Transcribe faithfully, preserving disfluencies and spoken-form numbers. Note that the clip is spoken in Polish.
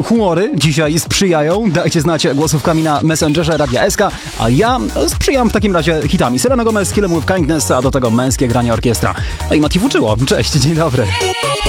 humory dzisiaj sprzyjają. Dajcie znać głosówkami na Messengerze Radia S K, a ja sprzyjam w takim razie hitami. Selena Gomez, Kill 'Em With Kindness, a do tego męskie granie orkiestra. No i Mati Wuczyło. Cześć, dzień dobry.